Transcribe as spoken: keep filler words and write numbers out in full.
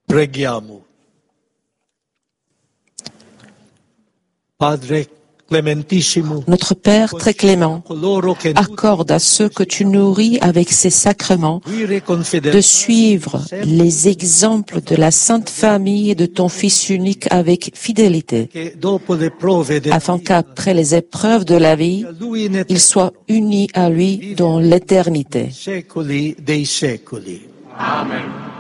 Preghiamo. Padre clementissimo, Notre Père très clément, coloro che accorde à ceux que tu nourris avec ces sacrements seguire con de fedeltà suivre les exemples de la Sainte Famille et de ton Fils unique avec fidélité, che dopo le prove della afin vita, qu'après les épreuves de la vie, a lui in ils eterno, soient unis à lui dans l'éternité. secoli dei secoli. Amen.